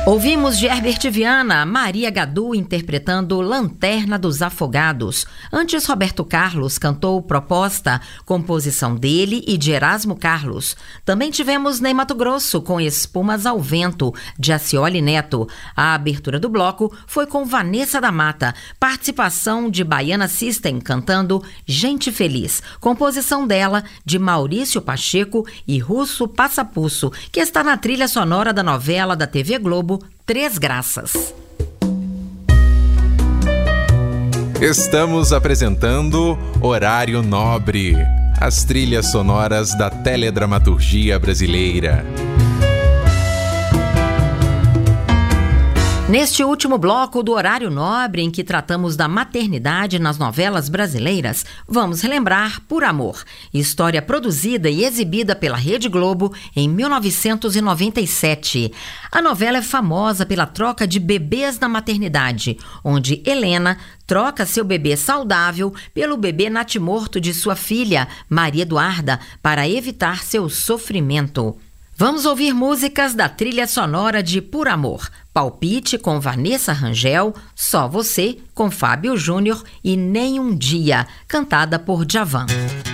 Ouvimos de Herbert Viana, Maria Gadu interpretando Lanterna dos Afogados. Antes, Roberto Carlos cantou Proposta, composição dele e de Erasmo Carlos. Também tivemos Ney Matogrosso com Espumas ao Vento, de Acioli Neto. A abertura do bloco foi com Vanessa da Mata, participação de Baiana System cantando Gente Feliz, composição dela, de Maurício Pacheco e Russo Passapusso, que está na trilha sonora da novela da TV Globo Três Graças. Estamos apresentando Horário Nobre, as trilhas sonoras da teledramaturgia brasileira. Neste último bloco do Horário Nobre, em que tratamos da maternidade nas novelas brasileiras, vamos relembrar Por Amor, história produzida e exibida pela Rede Globo em 1997. A novela é famosa pela troca de bebês na maternidade, onde Helena troca seu bebê saudável pelo bebê natimorto de sua filha, Maria Eduarda, para evitar seu sofrimento. Vamos ouvir músicas da trilha sonora de Por Amor. Palpite com Vanessa Rangel, Só Você com Fábio Júnior e Nem Um Dia, cantada por Djavan.